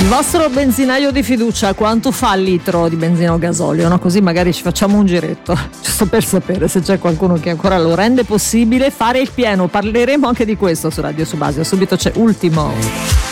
Il vostro benzinaio di fiducia quanto fa il litro di benzina o gasolio? No? Così magari ci facciamo un giretto, giusto per sapere se c'è qualcuno che ancora lo rende possibile fare il pieno. Parleremo anche di questo su Radio Subasio. Subito c'è Ultimo.